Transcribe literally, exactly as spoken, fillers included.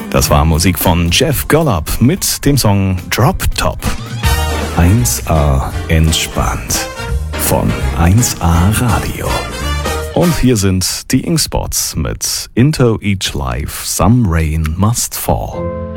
Das war Musik von Jeff Golub mit dem Song Drop Top. eins A entspannt von eins A Radio. Und hier sind die Ink Spots mit Into Each Life Some Rain Must Fall.